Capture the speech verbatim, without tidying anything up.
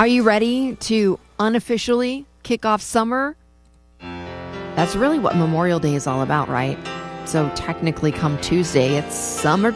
Are you ready to unofficially kick off summer? That's really what Memorial Day is all about, right? So technically come Tuesday, it's summer